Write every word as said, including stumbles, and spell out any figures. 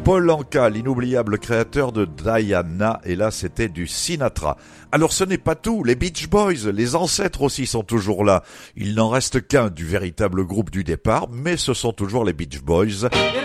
Paul Anka, l'inoubliable créateur de Diana, et là c'était du Sinatra. Alors ce n'est pas tout, les Beach Boys, les ancêtres aussi sont toujours là. Il n'en reste qu'un du véritable groupe du départ, mais ce sont toujours les Beach Boys.